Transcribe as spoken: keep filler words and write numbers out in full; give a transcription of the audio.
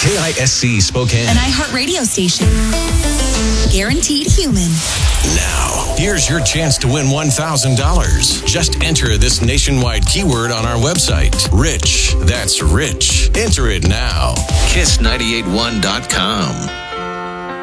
K I S C Spokane. An iHeartRadio station. Guaranteed human. Now, here's your chance to win one thousand dollars. Just enter this nationwide keyword on our website. Rich. That's rich. Enter it now. kiss nine eight one dot com.